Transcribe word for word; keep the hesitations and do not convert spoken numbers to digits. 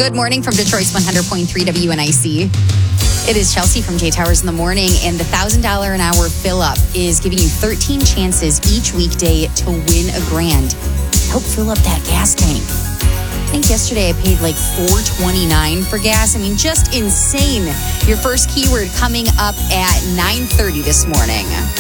Good morning from Detroit's one hundred point three W N I C. It is Chelsea from J Towers in the morning, and the one thousand dollars an hour fill-up is giving you thirteen chances each weekday to win a grand. Help fill up that gas tank. I think yesterday I paid like four twenty-nine for gas. I mean, just insane. Your first keyword coming up at nine thirty this morning.